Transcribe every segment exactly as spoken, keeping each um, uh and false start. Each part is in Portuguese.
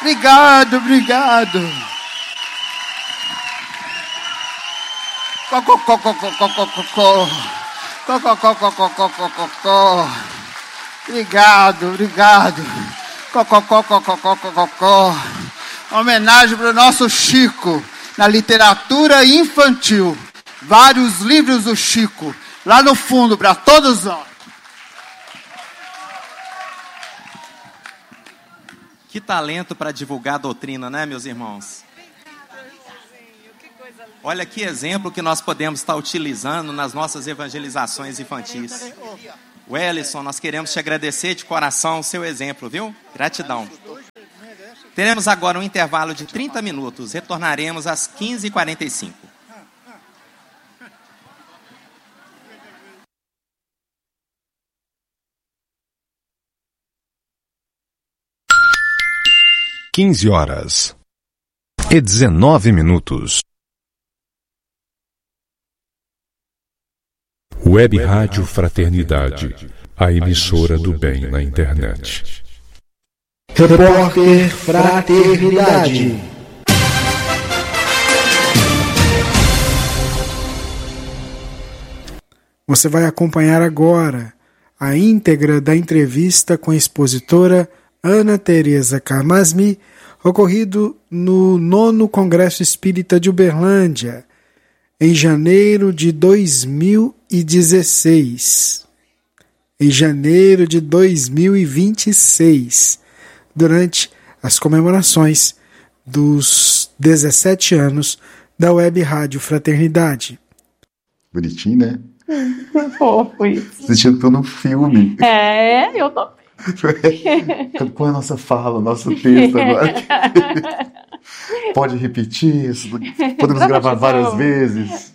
Obrigado, obrigado. Obrigado, obrigado. Homenagem para o nosso Chico, na literatura infantil. Vários livros do Chico, lá no fundo, para todos nós. Que talento para divulgar a doutrina, né, meus irmãos? Olha que exemplo que nós podemos estar utilizando nas nossas evangelizações infantis. Wellison, nós queremos te agradecer de coração o seu exemplo, viu? Gratidão. Teremos agora um intervalo de trinta minutos. Retornaremos às quinze e quarenta e cinco. quinze horas e dezenove minutos. Web Rádio Fraternidade, a emissora do bem na internet. Repórter Fraternidade. Você vai acompanhar agora a íntegra da entrevista com a expositora Ana Tereza Camasmi, ocorrido no nono Congresso Espírita de Uberlândia, em janeiro de dois mil e dezesseis. Em janeiro de dois mil e vinte e seis, durante as comemorações dos dezessete anos da Web Rádio Fraternidade. Bonitinho, né? Hum, fofo isso. Assistindo todo um filme. É, eu tô... Qual é a nossa fala, nosso texto agora? Pode repetir isso? Podemos gravar várias vezes.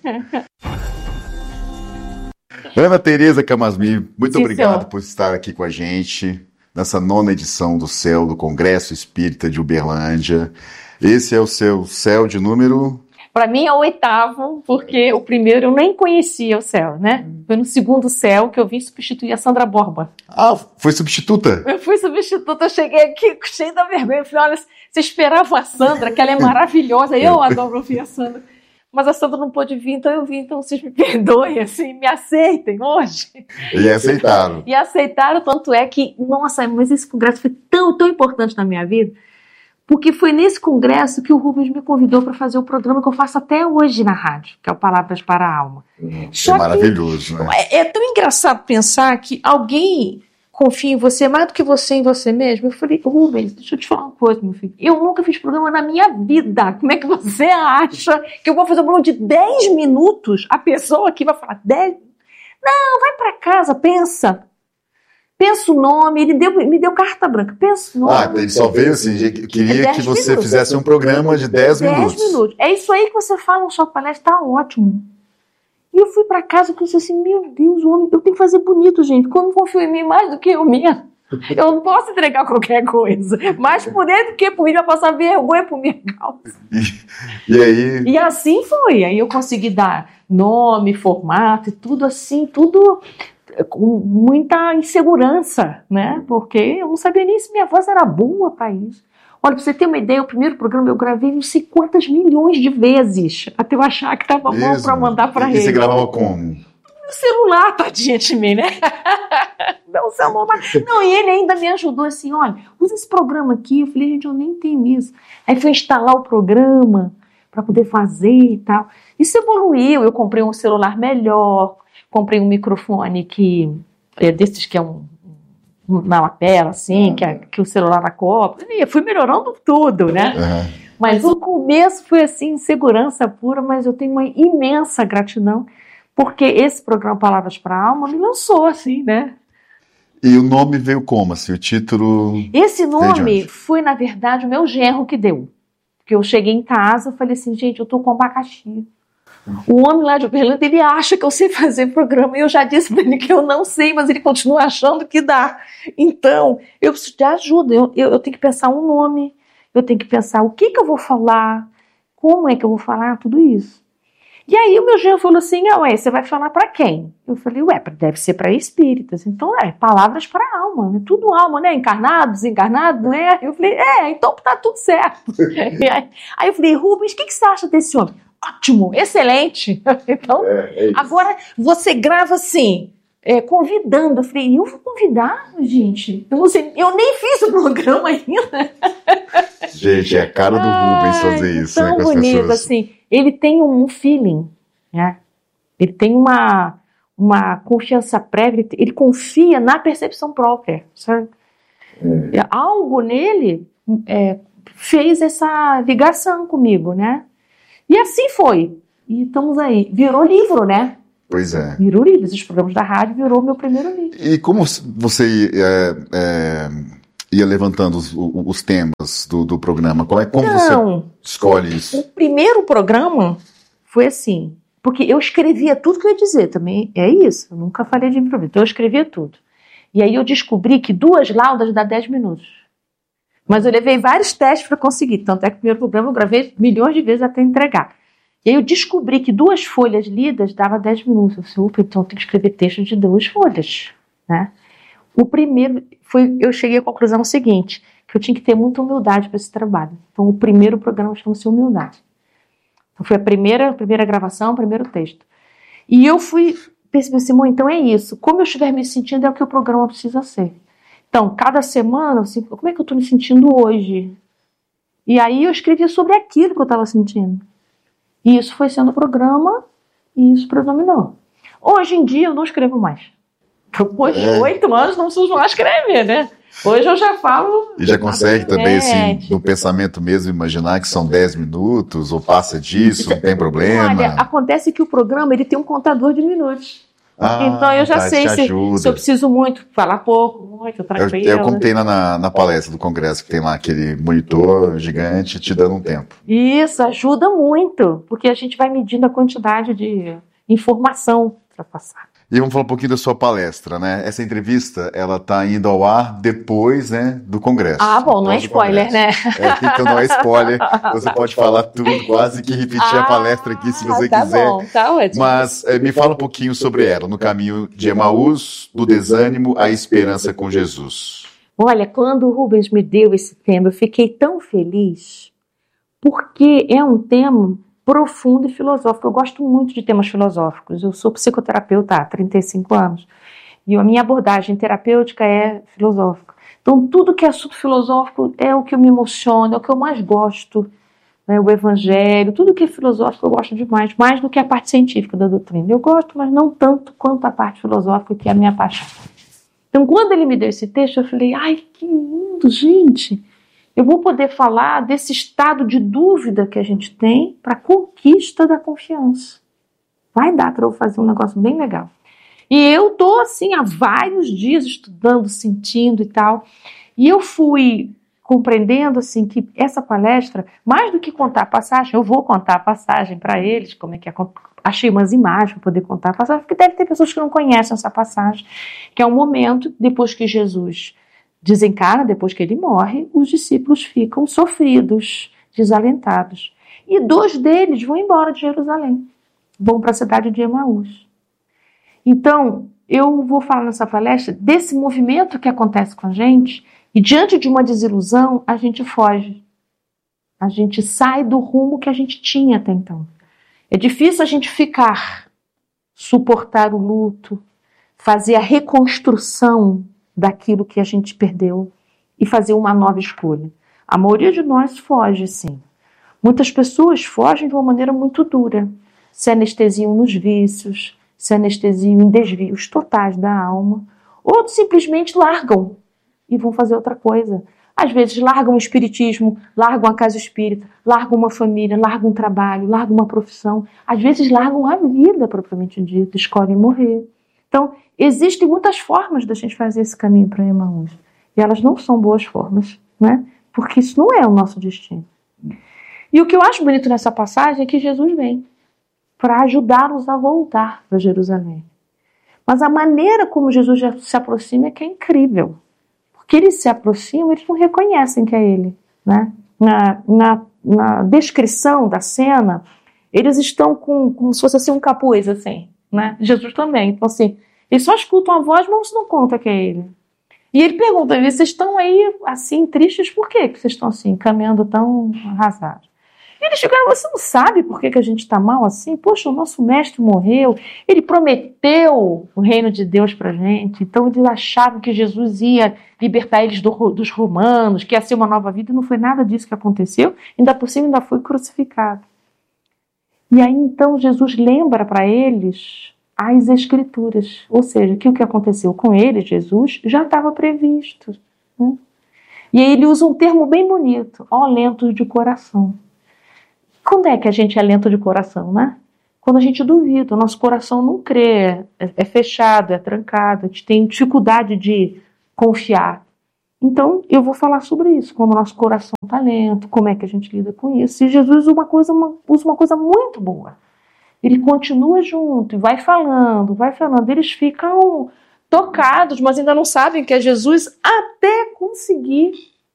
Ana Tereza Camasmi, muito Sim, obrigado senhor. por estar aqui com a gente nessa nona edição do C E L, do Congresso Espírita de Uberlândia. Esse é o seu C E L de número... Para mim é o oitavo, porque o primeiro eu nem conhecia o C E L, né? Foi no segundo C E L que eu vim substituir a Sandra Borba. Ah, foi substituta? Eu fui substituta, eu cheguei aqui cheio da vergonha. Eu falei, olha, você esperava a Sandra, que ela é maravilhosa, eu adoro ouvir a Sandra. Mas a Sandra não pôde vir, então eu vim, então vocês me perdoem, assim, me aceitem hoje. E aceitaram. E aceitaram, tanto é que, nossa, mas esse congresso foi tão, tão importante na minha vida, porque foi nesse congresso que o Rubens me convidou para fazer o programa que eu faço até hoje na rádio, que é o Palavras para a Alma. É maravilhoso, né? É, é tão engraçado pensar que alguém confia em você mais do que você em você mesmo. Eu falei, Rubens, deixa eu te falar uma coisa, meu filho. Eu nunca fiz programa na minha vida. Como é que você acha que eu vou fazer um programa de dez minutos? A pessoa aqui vai falar dez? Não, vai para casa, pensa. Pensa o nome, ele deu, me deu carta branca. Pensa o nome. Ah, ele só veio assim, queria É que você minutos. fizesse um programa de dez minutos. dez minutos. É isso aí que você fala no sua palestra, tá ótimo. E eu fui pra casa e pensei assim, meu Deus, o homem, eu tenho que fazer bonito, gente, porque eu não confio em mim mais do que eu mesmo. Eu não posso entregar qualquer coisa. Mais por ele do que por mim, vai passar vergonha por minha causa. E, e aí? E assim foi. Aí eu consegui dar nome, formato e tudo assim, tudo com muita insegurança, né? Porque eu não sabia nem se minha voz era boa para isso. Olha, pra você ter uma ideia, o primeiro programa eu gravei não sei quantas milhões de vezes, até eu achar que tava bom para mandar para ele. E você gravava como? No celular, tadinha de mim, né? Não, celular. Não, e ele ainda me ajudou assim, olha, usa esse programa aqui. Eu falei, gente, eu nem tenho isso. Aí foi instalar o programa para poder fazer e tal. Isso evoluiu, eu comprei um celular melhor, comprei um microfone que é desses que é um na lapela, assim, que, é, que o celular acopla. E eu fui melhorando tudo, né? Uhum. Mas o começo foi assim, insegurança pura, mas eu tenho uma imensa gratidão, porque esse programa Palavras para a Alma me lançou, assim, né? E o nome veio como, assim, o título... Esse nome foi, na verdade, o meu genro que deu. Porque eu cheguei em casa e falei assim, gente, eu tô com abacaxi. O homem lá de Uberlândia, ele acha que eu sei fazer programa, e eu já disse para ele que eu não sei, mas ele continua achando que dá. Então, eu preciso de ajuda, eu, eu, eu tenho que pensar um nome, eu tenho que pensar o que, que eu vou falar, como é que eu vou falar, tudo isso. E aí o meu genro falou assim, ah, ué, você vai falar para quem? Eu falei, ué, deve ser para espíritas. Então, é, palavras para alma, né? Tudo alma, né? Encarnado, desencarnado, né? Eu falei, é, então tá tudo certo. aí, aí eu falei, Rubens, o que, que você acha desse homem? Ótimo, excelente. Então, é, é agora você grava assim, é, convidando. Eu falei, eu vou convidar, gente? Eu não sei, eu nem fiz o programa ainda. Gente, é a cara do Rubens fazer isso, tão né, com as bonito, pessoas. Assim, ele tem um feeling, né? Ele tem uma, uma confiança prévia, ele confia na percepção própria, sabe? É. Algo nele é, fez essa ligação comigo, né? E assim foi. E estamos aí. Virou livro, né? Pois é. Virou livro. Esses programas da rádio virou meu primeiro livro. E como você é, é, ia levantando os, os temas do, do programa? Como, é, como Não, você escolhe isso? O primeiro programa foi assim, porque eu escrevia tudo que eu ia dizer também. É isso, eu nunca falei de improviso. Então eu escrevia tudo. E aí eu descobri que duas laudas dá dez minutos. Mas eu levei vários testes para conseguir. Tanto é que o primeiro programa eu gravei milhões de vezes até entregar. E aí eu descobri que duas folhas lidas dava dez minutos. Eu falei, opa, então eu tenho que escrever texto de duas folhas, né? O primeiro, foi, eu cheguei à conclusão seguinte, que eu tinha que ter muita humildade para esse trabalho. Então o primeiro programa chama-se Humildade. Então foi a primeira, a primeira gravação, o primeiro texto. E eu fui, pensei assim, então é isso. Como eu estiver me sentindo é o que o programa precisa ser. Então, cada semana, assim, como é que eu estou me sentindo hoje? E aí eu escrevia sobre aquilo que eu estava sentindo. E isso foi sendo o programa e isso predominou. Hoje em dia eu não escrevo mais. Depois de oito anos não preciso mais escrever, né? Hoje eu já falo... E já consegue também, assim, no pensamento mesmo, imaginar que são dez minutos, ou passa disso, não tem problema? Olha, acontece que o programa ele tem um contador de minutos. Ah, então eu já tá, sei se, se eu preciso muito, falar pouco, muito, tranquilo. Eu, eu contei na, na palestra do congresso que tem lá aquele monitor gigante te dando um tempo. Isso, ajuda muito, porque a gente vai medindo a quantidade de informação para passar. E vamos falar um pouquinho da sua palestra, né? Essa entrevista, ela tá indo ao ar depois, né, do congresso. Ah, bom, não é spoiler, né? É, então não é spoiler. Você pode falar tudo, quase que repetir ah, a palestra aqui, se você tá quiser. Bom, tá ótimo. Mas é, me fala um pouquinho sobre ela, no caminho de Emaús, do desânimo à esperança com Jesus. Olha, quando o Rubens me deu esse tema, eu fiquei tão feliz, porque é um tema profundo e filosófico. Eu gosto muito de temas filosóficos. Eu sou psicoterapeuta há trinta e cinco anos. E a minha abordagem terapêutica é filosófica. Então, tudo que é assunto filosófico é o que me emociona, é o que eu mais gosto. Né? O evangelho, tudo que é filosófico eu gosto demais, mais do que a parte científica da doutrina. Eu gosto, mas não tanto quanto a parte filosófica, que é a minha paixão. Então, quando ele me deu esse texto, eu falei, ai, que lindo, gente! Eu vou poder falar desse estado de dúvida que a gente tem para a conquista da confiança. Vai dar para eu fazer um negócio bem legal. E eu estou, assim, há vários dias estudando, sentindo e tal. E eu fui compreendendo, assim, que essa palestra, mais do que contar a passagem, eu vou contar a passagem para eles, como é que é. Achei umas imagens para poder contar a passagem, porque deve ter pessoas que não conhecem essa passagem, que é um momento, depois que Jesus desencarna, depois que ele morre, os discípulos ficam sofridos, desalentados. E dois deles vão embora de Jerusalém, vão para a cidade de Emaús. Então, eu vou falar nessa palestra desse movimento que acontece com a gente, e diante de uma desilusão, a gente foge. A gente sai do rumo que a gente tinha até então. É difícil a gente ficar, suportar o luto, fazer a reconstrução daquilo que a gente perdeu e fazer uma nova escolha. A maioria de nós foge, sim. Muitas pessoas fogem de uma maneira muito dura. Se anestesiam nos vícios, se anestesiam em desvios totais da alma. Outros simplesmente largam e vão fazer outra coisa. Às vezes largam o espiritismo, largam a casa espírita, largam uma família, largam um trabalho, largam uma profissão. Às vezes largam a vida propriamente dita, escolhem morrer. Então, existem muitas formas da gente fazer esse caminho para Emaús. E elas não são boas formas, né? Porque isso não é o nosso destino. E o que eu acho bonito nessa passagem é que Jesus vem para ajudar-nos a voltar para Jerusalém. Mas a maneira como Jesus se aproxima é que é incrível. Porque eles se aproximam, eles não reconhecem que é ele, né? Na, na, na descrição da cena, Eles estão com, como se fosse assim, um capuz, assim, né? Jesus também. Então, assim, eles só escutam a voz, mas não se dão conta que é ele. E ele pergunta, vocês estão aí, assim, tristes, por quê que vocês estão, assim, caminhando tão arrasados? E eles chegaram, você não sabe por que, que a gente está mal assim? Poxa, o nosso mestre morreu, ele prometeu o reino de Deus pra gente, então eles achavam que Jesus ia libertar eles do, dos romanos, que ia ser uma nova vida, e não foi nada disso que aconteceu, ainda por cima ainda foi crucificado. E aí então Jesus lembra para eles as Escrituras, ou seja, que o que aconteceu com eles, Jesus, já estava previsto. Né? E aí ele usa um termo bem bonito, ó, lentos de coração. Quando é que a gente é lento de coração, né? Quando a gente duvida, o nosso coração não crê, é, é fechado, é trancado, a gente tem dificuldade de confiar. Então, eu vou falar sobre isso, quando o nosso coração está lento, como é que a gente lida com isso. E Jesus usa uma coisa, uma, usa uma coisa muito boa. Ele continua junto e vai falando, vai falando. Eles ficam tocados, mas ainda não sabem que é Jesus até conseguir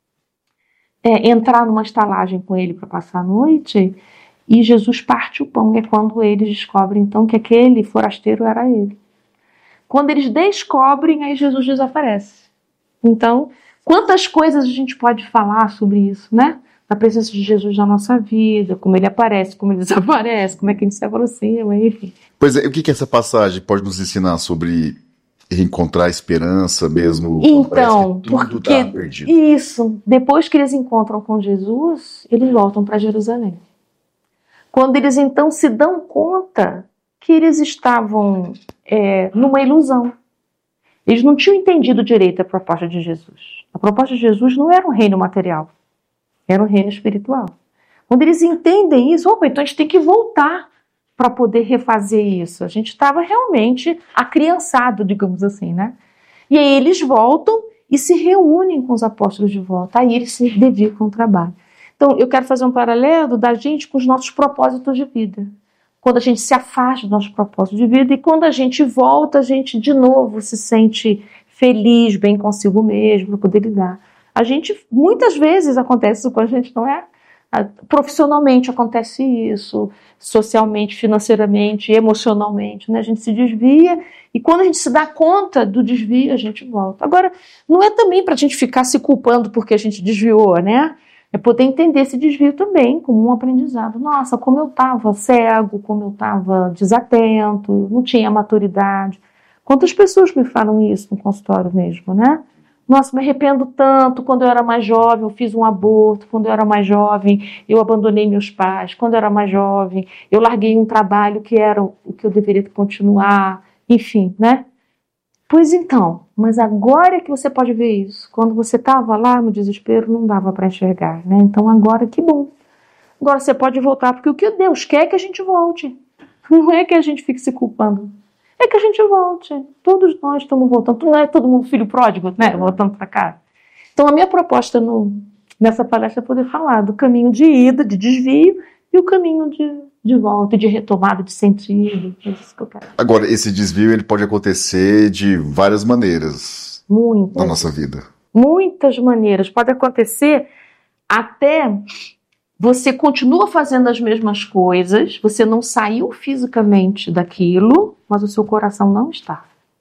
É, entrar numa estalagem com ele para passar a noite, e Jesus parte o pão, é quando eles descobrem então que aquele forasteiro era ele. Quando eles descobrem, aí Jesus desaparece. Então, quantas coisas a gente pode falar sobre isso, né? Da presença de Jesus na nossa vida, como ele aparece, como ele desaparece, como é que a gente se aproxima, enfim. Pois é, o que, que essa passagem pode nos ensinar sobre reencontrar a esperança mesmo? Então, tudo porque tá perdido. Isso, depois que eles encontram com Jesus, eles voltam para Jerusalém. Quando eles então se dão conta que eles estavam é, numa ilusão. Eles não tinham entendido direito a proposta de Jesus. A proposta de Jesus não era um reino material, era um reino espiritual. Quando eles entendem isso, opa, então a gente tem que voltar para poder refazer isso. A gente estava realmente acriançado, digamos assim, né? E aí eles voltam e se reúnem com os apóstolos de volta. Aí eles se dedicam ao trabalho. Então, eu quero fazer um paralelo da gente com os nossos propósitos de vida. Quando a gente se afasta do nosso propósito de vida e quando a gente volta, a gente de novo se sente feliz, bem consigo mesmo, para poder lidar. A gente, muitas vezes acontece isso com a gente, não é? Profissionalmente acontece isso, socialmente, financeiramente, emocionalmente, né? A gente se desvia e quando a gente se dá conta do desvio, a gente volta. Agora, não é também para a gente ficar se culpando porque a gente desviou, né? É poder entender esse desvio também como um aprendizado. Nossa, como eu estava cego, como eu estava desatento, eu não tinha maturidade. Quantas pessoas me falam isso no consultório mesmo, né? Nossa, me arrependo tanto, quando eu era mais jovem, eu fiz um aborto, quando eu era mais jovem, eu abandonei meus pais, quando eu era mais jovem, eu larguei um trabalho que era o que eu deveria continuar, enfim, né? Pois então, mas agora é que você pode ver isso. Quando você estava lá no desespero, não dava para enxergar, né? Então agora, que bom. Agora você pode voltar, porque o que Deus quer é que a gente volte. Não é que a gente fique se culpando. É que a gente volte. Todos nós estamos voltando. Não é todo mundo filho pródigo, né? Voltando para cá. Então, a minha proposta no, nessa palestra é poder falar do caminho de ida, de desvio, e o caminho de, de volta, de retomada de sentido. É isso que eu quero. Agora, esse desvio ele pode acontecer de várias maneiras. Muitas. Na nossa vida. Muitas maneiras. Pode acontecer até... Você continua fazendo as mesmas coisas, você não saiu fisicamente daquilo, mas o seu coração não está.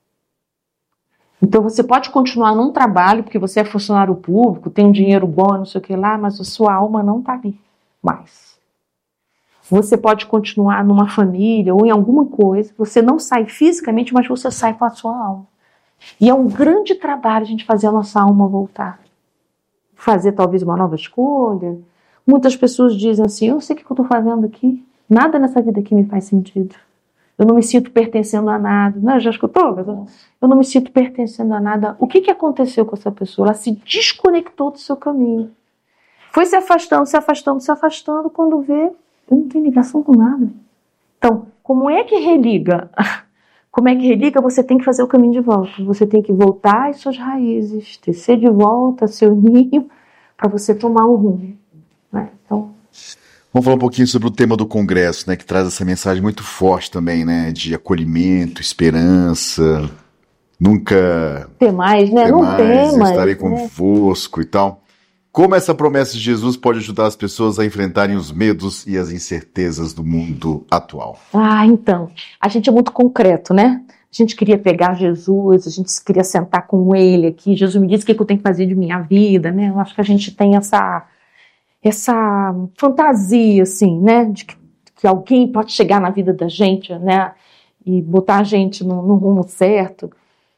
Então você pode continuar num trabalho, porque você é funcionário público, tem um dinheiro bom, não sei o que lá, mas a sua alma não está ali mais. Você pode continuar numa família ou em alguma coisa, você não sai fisicamente, mas você sai com a sua alma. E é um grande trabalho a gente fazer a nossa alma voltar. Fazer talvez uma nova escolha. Muitas pessoas dizem assim, eu não sei o que eu estou fazendo aqui, nada nessa vida aqui me faz sentido. Eu não me sinto pertencendo a nada. Não, já escutou? Eu não me sinto pertencendo a nada. O que, que aconteceu com essa pessoa? Ela se desconectou do seu caminho. Foi se afastando, se afastando, se afastando, quando vê, eu não tenho ligação com nada. Então, como é que religa? Como é que religa? Você tem que fazer o caminho de volta. Você tem que voltar às suas raízes, tecer de volta seu ninho, para você tomar o rumo. Então... Vamos falar um pouquinho sobre o tema do congresso, né, que traz essa mensagem muito forte também, né, de acolhimento, esperança, nunca ter mais, né? ter Não mais, tem mais, estarei né? convosco e tal. Como essa promessa de Jesus pode ajudar as pessoas a enfrentarem os medos e as incertezas do mundo atual? Ah, então, a gente é muito concreto, né? A gente queria pegar Jesus, a gente queria sentar com ele aqui, Jesus me disse o que eu tenho que fazer de minha vida, né? Eu acho que a gente tem essa, essa fantasia, assim, né? De que, que alguém pode chegar na vida da gente, né? E botar a gente no, no rumo certo.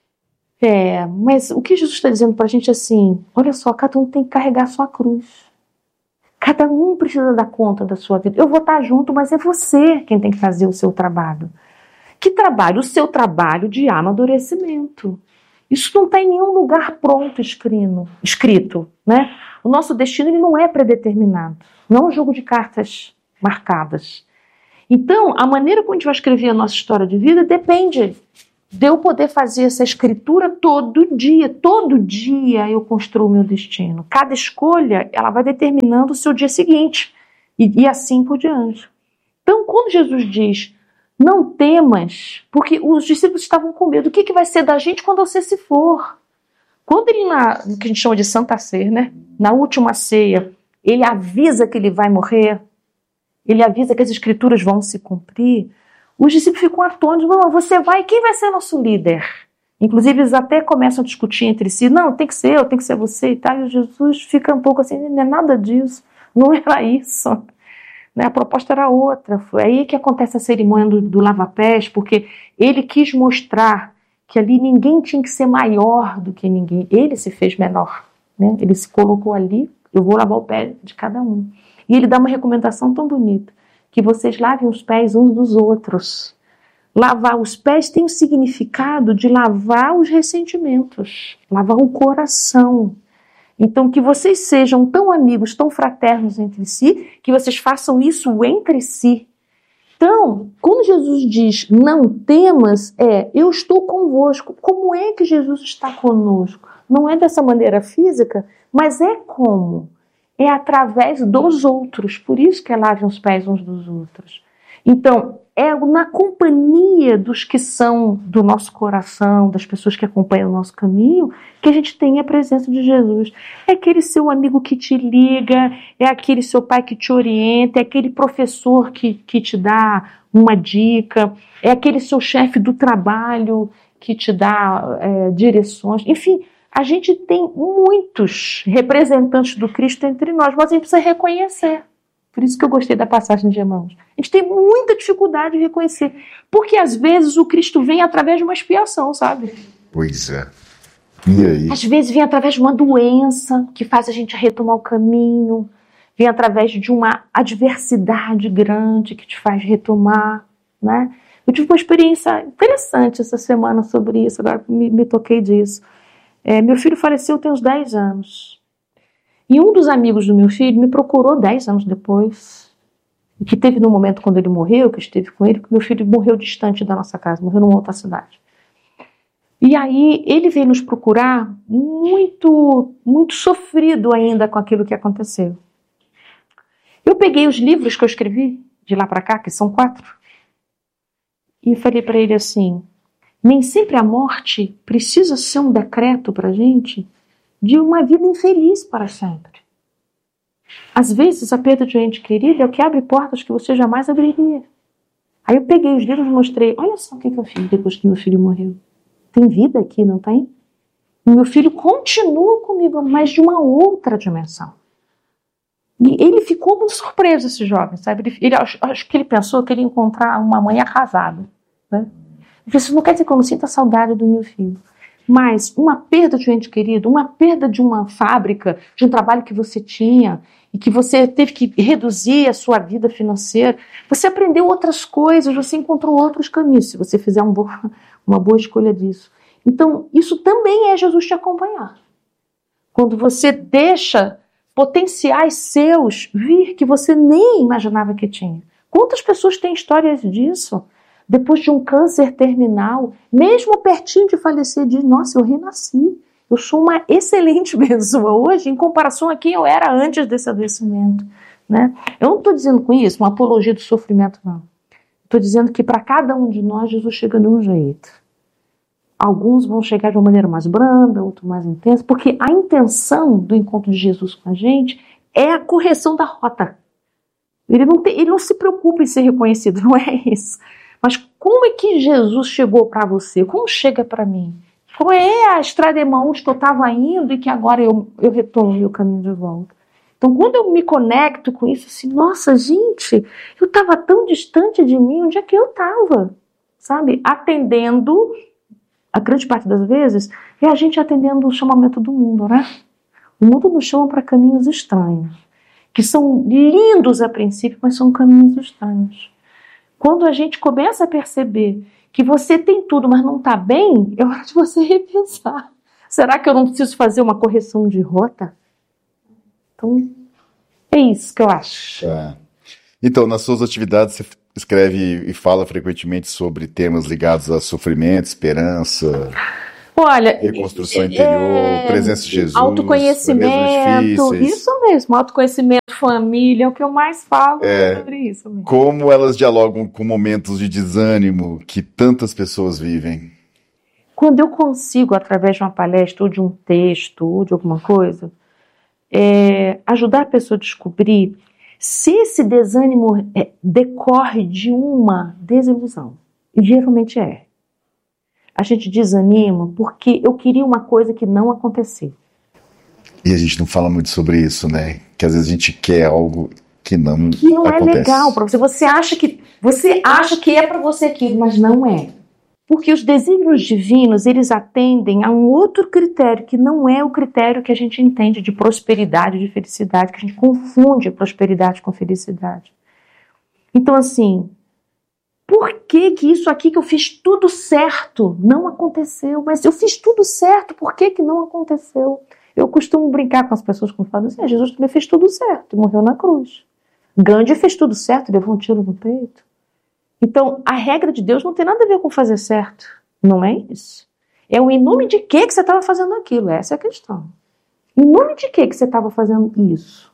É, mas o que Jesus está dizendo para a gente é assim, olha só, cada um tem que carregar a sua cruz. Cada um precisa dar conta da sua vida. Eu vou estar junto, mas é você quem tem que fazer o seu trabalho. Que trabalho? O seu trabalho de amadurecimento. Isso não está em nenhum lugar pronto escrito, escrito, né? O nosso destino ele não é predeterminado. Não é um jogo de cartas marcadas. Então, a maneira como a gente vai escrever a nossa história de vida depende de eu poder fazer essa escritura todo dia. Todo dia eu construo o meu destino. Cada escolha, ela vai determinando o seu dia seguinte. E, e assim por diante. Então, quando Jesus diz, não temas, porque os discípulos estavam com medo. O que, que vai ser da gente quando você se for? Quando ele, na, no que a gente chama de Santa Ceia, né? Na última ceia, ele avisa que ele vai morrer, ele avisa que as escrituras vão se cumprir, os discípulos ficam atônitos, não, você vai, quem vai ser nosso líder? Inclusive eles até começam a discutir entre si, não, tem que ser eu, tem que ser você e tal, e Jesus fica um pouco assim, não é nada disso, não era isso, né? A proposta era outra, foi aí que acontece a cerimônia do, do lava-pés, porque ele quis mostrar que ali ninguém tinha que ser maior do que ninguém, ele se fez menor, né? Ele se colocou ali, eu vou lavar o pé de cada um, e ele dá uma recomendação tão bonita, que vocês lavem os pés uns dos outros. Lavar os pés tem o significado de lavar os ressentimentos, lavar o coração. Então, que vocês sejam tão amigos, tão fraternos entre si, que vocês façam isso entre si. Então, quando Jesus diz, não temas, é, eu estou convosco. Como é que Jesus está conosco? Não é dessa maneira física, mas é como? É através dos outros, por isso que é lavem os pés uns dos outros. Então, é na companhia dos que são do nosso coração, das pessoas que acompanham o nosso caminho, que a gente tem a presença de Jesus. É aquele seu amigo que te liga, é aquele seu pai que te orienta, é aquele professor que, que te dá uma dica, é aquele seu chefe do trabalho que te dá é, direções, enfim. A gente tem muitos representantes do Cristo entre nós, mas a gente precisa reconhecer. Por isso que eu gostei da passagem de Irmãos. A gente tem muita dificuldade de reconhecer. Porque às vezes o Cristo vem através de uma expiação, sabe? Pois é. E aí? Às vezes vem através de uma doença que faz a gente retomar o caminho. Vem através de uma adversidade grande que te faz retomar, né? Eu tive uma experiência interessante essa semana sobre isso, agora me, me toquei disso. É, meu filho faleceu tem uns dez anos. E um dos amigos do meu filho me procurou dez anos depois. E que teve no momento quando ele morreu, que eu esteve com ele, que meu filho morreu distante da nossa casa, morreu numa outra cidade. E aí ele veio nos procurar muito, muito sofrido ainda com aquilo que aconteceu. Eu peguei os livros que eu escrevi, de lá para cá, que são quatro, e falei para ele assim, nem sempre a morte precisa ser um decreto para a gente de uma vida infeliz para sempre. Às vezes, a perda de um ente querido é o que abre portas que você jamais abriria. Aí eu peguei os livros e mostrei, olha só o que eu fiz depois que meu filho morreu. Tem vida aqui, não tem? E meu filho continua comigo, mas de uma outra dimensão. E ele ficou muito surpreso, esse jovem, sabe? Ele, ele, acho, acho que ele pensou que ele ia encontrar uma mãe arrasada, né? Isso não quer dizer que eu não sinta saudade do meu filho. Mas uma perda de um ente querido, uma perda de uma fábrica, de um trabalho que você tinha e que você teve que reduzir a sua vida financeira, você aprendeu outras coisas, você encontrou outros caminhos, se você fizer um bo- uma boa escolha disso. Então, isso também é Jesus te acompanhar. Quando você deixa potenciais seus vir que você nem imaginava que tinha. Quantas pessoas têm histórias disso? Depois de um câncer terminal, mesmo pertinho de falecer, diz, nossa, eu renasci. Eu sou uma excelente pessoa hoje, em comparação a quem eu era antes desse adoecimento, né? Eu não estou dizendo com isso uma apologia do sofrimento, não. Estou dizendo que para cada um de nós, Jesus chega de um jeito. Alguns vão chegar de uma maneira mais branda, outros mais intensa, porque a intenção do encontro de Jesus com a gente é a correção da rota. Ele não, tem, ele não se preocupa em ser reconhecido, não é isso. Mas como é que Jesus chegou para você? Como chega para mim? Qual é a estrada Emaús que eu estava indo e que agora eu, eu retorno o meu caminho de volta? Então, quando eu me conecto com isso, assim, nossa, gente, eu estava tão distante de mim, onde é que eu estava? Sabe? Atendendo, a grande parte das vezes, é a gente atendendo o chamamento do mundo, né? O mundo nos chama para caminhos estranhos, que são lindos a princípio, mas são caminhos estranhos. Quando a gente começa a perceber que você tem tudo, mas não está bem, é hora de você repensar. Será que eu não preciso fazer uma correção de rota? Então, é isso que eu acho. Tá. Então, nas suas atividades, você escreve e fala frequentemente sobre temas ligados a sofrimento, esperança, Olha, reconstrução interior, é, presença de Jesus, autoconhecimento, isso mesmo, autoconhecimento, família, é o que eu mais falo é, sobre isso mesmo. Como elas dialogam com momentos de desânimo que tantas pessoas vivem? Quando eu consigo, através de uma palestra, ou de um texto, ou de alguma coisa, é, ajudar a pessoa a descobrir se esse desânimo é, decorre de uma desilusão. E geralmente é. A gente desanima porque eu queria uma coisa que não aconteceu. E a gente não fala muito sobre isso, né? Que às vezes a gente quer algo que não que não acontece. É legal para você. Você acha que você acha que é para você aquilo, mas não é. Porque os desígnios divinos, eles atendem a um outro critério, que não é o critério que a gente entende de prosperidade, de felicidade, que a gente confunde prosperidade com felicidade. Então, assim, por que que isso aqui que eu fiz tudo certo não aconteceu? Mas eu fiz tudo certo, por que que não aconteceu? Eu costumo brincar com as pessoas quando falam assim, ah, Jesus também fez tudo certo e morreu na cruz. Gandhi fez tudo certo, levou um tiro no peito. Então, a regra de Deus não tem nada a ver com fazer certo. Não é isso. É o em nome de que que você estava fazendo aquilo. Essa é a questão. Em nome de que que você estava fazendo isso?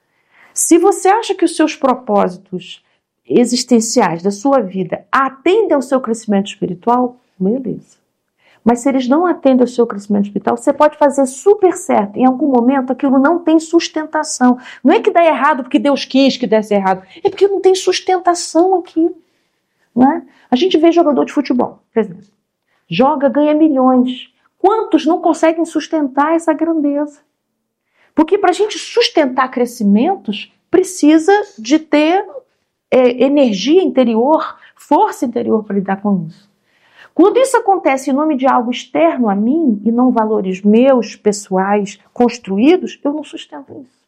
Se você acha que os seus propósitos existenciais da sua vida atendem ao seu crescimento espiritual, beleza. Mas se eles não atendem ao seu crescimento espiritual, você pode fazer super certo. Em algum momento, aquilo não tem sustentação. Não é que dá errado porque Deus quis que desse errado. É porque não tem sustentação aquilo. Não é? A gente vê jogador de futebol, por exemplo. Joga, ganha milhões. Quantos não conseguem sustentar essa grandeza? Porque para a gente sustentar crescimentos, precisa de ter é, energia interior, força interior para lidar com isso. Quando isso acontece em nome de algo externo a mim, e não valores meus, pessoais, construídos, eu não sustento isso.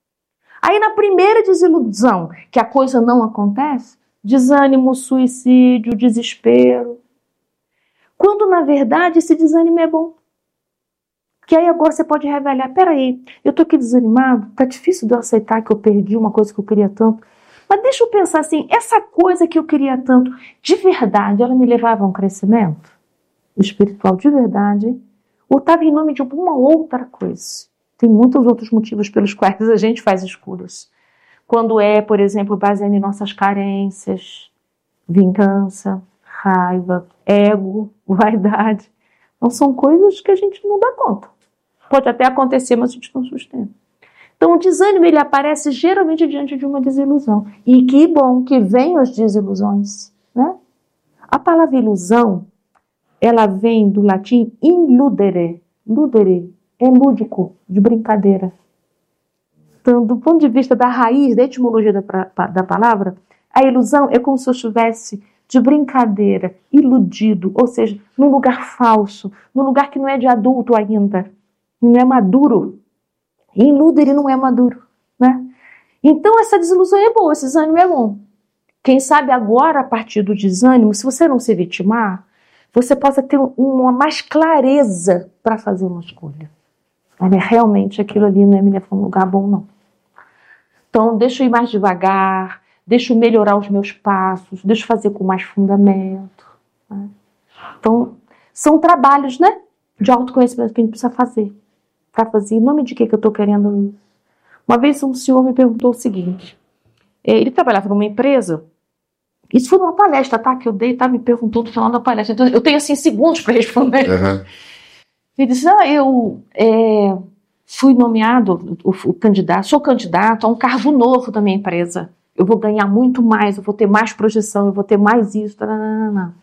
Aí na primeira desilusão, que a coisa não acontece, desânimo, suicídio, desespero. Quando, na verdade, esse desânimo é bom. Que aí agora você pode revelar, peraí, eu tô aqui desanimado, tá difícil de eu aceitar que eu perdi uma coisa que eu queria tanto. Mas deixa eu pensar assim, essa coisa que eu queria tanto, de verdade, ela me levava a um crescimento espiritual de verdade? Ou estava em nome de alguma outra coisa? Tem muitos outros motivos pelos quais a gente faz escolhas. Quando é, por exemplo, baseado em nossas carências, vingança, raiva, ego, vaidade. Não são coisas que a gente não dá conta. Pode até acontecer, mas a gente não sustenta. Então o desânimo ele aparece geralmente diante de uma desilusão. E que bom que venham as desilusões, né? A palavra ilusão, ela vem do latim illudere. Ludere é lúdico, de brincadeira. Então, do ponto de vista da raiz, da etimologia da, da palavra, a ilusão é como se eu estivesse de brincadeira, iludido, ou seja, num lugar falso, num lugar que não é de adulto ainda, não é maduro. E iludere não é maduro, né? Então, essa desilusão é boa, esse desânimo é bom. Quem sabe agora, a partir do desânimo, se você não se vitimar, você possa ter uma mais clareza para fazer uma escolha. Olha, realmente aquilo ali não é me levar a um lugar bom, não. Então, deixa eu ir mais devagar, deixa eu melhorar os meus passos, deixa eu fazer com mais fundamento. Né? Então, são trabalhos, né, de autoconhecimento que a gente precisa fazer. Para fazer, em nome de que, que eu estou querendo isso? Uma vez um senhor me perguntou o seguinte, ele trabalhava numa empresa Isso foi numa palestra, tá? Que eu dei, tá? Me perguntou no final da palestra. Então, eu tenho, assim, segundos para responder. Uhum. Ele disse, ah, eu é, fui nomeado, o, o candidato, sou candidato a um cargo novo da minha empresa. Eu vou ganhar muito mais, eu vou ter mais projeção, eu vou ter mais isso. Não.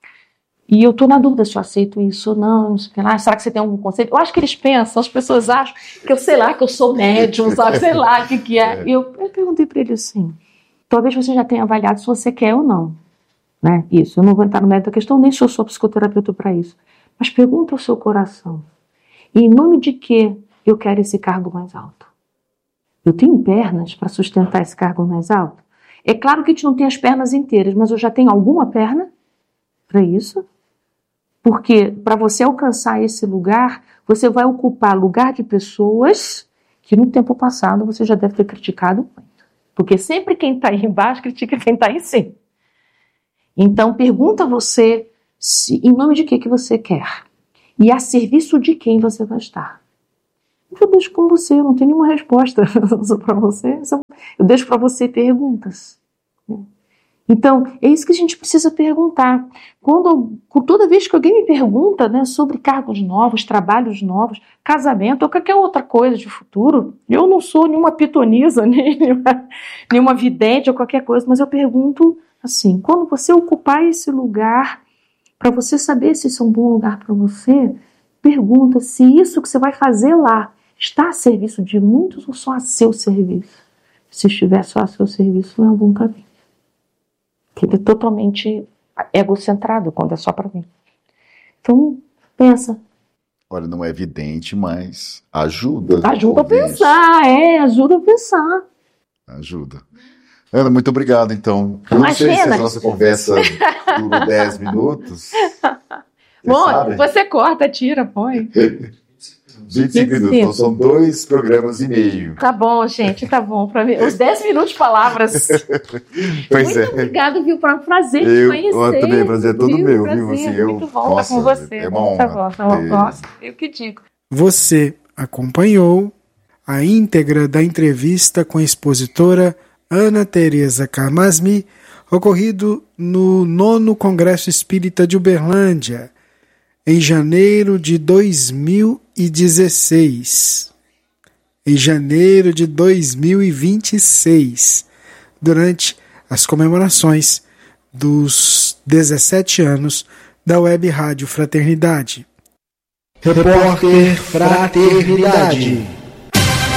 E eu estou na dúvida se eu aceito isso ou não, não sei o que lá. Será que você tem algum conselho? Eu acho que eles pensam, as pessoas acham que eu sei lá, que eu sou médium, sabe? Sei lá o que, que é. E eu, eu perguntei para ele assim, talvez você já tenha avaliado se você quer ou não. Né? Isso, eu não vou entrar no mérito da questão, nem sou só psicoterapeuta para isso. Mas pergunta ao seu coração, e em nome de que eu quero esse cargo mais alto? Eu tenho pernas para sustentar esse cargo mais alto? É claro que a gente não tem as pernas inteiras, mas eu já tenho alguma perna para isso? Porque para você alcançar esse lugar, você vai ocupar lugar de pessoas que no tempo passado você já deve ter criticado muito. Porque sempre quem está aí embaixo critica quem está aí em cima. Então pergunta a você se, em nome de que, que você quer e a serviço de quem você vai estar. Eu deixo com você, eu não tenho nenhuma resposta para você. Eu deixo para você perguntas. Então, é isso que a gente precisa perguntar. Quando, toda vez que alguém me pergunta, né, sobre cargos novos, trabalhos novos, casamento ou qualquer outra coisa de futuro, eu não sou nenhuma pitonisa, nem nenhuma, nenhuma vidente ou qualquer coisa, mas eu pergunto assim, quando você ocupar esse lugar, para você saber se isso é um bom lugar para você, pergunta se isso que você vai fazer lá está a serviço de muitos ou só a seu serviço. Se estiver só a seu serviço, não é um bom caminho. Que ele é totalmente egocentrado quando é só para mim. Então, pensa. Olha, não é evidente, mas ajuda. Ajuda a pensar, é, ajuda a pensar. Ajuda. Ana, muito obrigado, então. Imagina. Não sei se a nossa conversa dura dez minutos. Bom, sabe? Você corta, tira, põe. vinte e cinco minutos, então são dois programas e meio. Tá bom, gente, tá bom. Pra mim, os dez minutos de palavras. Pois muito é. obrigado, viu? Para um prazer te eu, conhecer. Eu também, prazer é todo viu? meu, prazer, viu? Assim, eu, muito bom nossa, estar com você. É uma honra. Tá bom, tá bom. Nossa, eu que digo. Você acompanhou a íntegra da entrevista com a expositora Ana Teresa Karmasmi, ocorrido no nono Congresso Espírita de Uberlândia, em janeiro de dois mil e dezesseis. Em janeiro de dois mil e vinte e seis, durante as comemorações dos dezessete anos da Web Rádio Fraternidade. Repórter Fraternidade.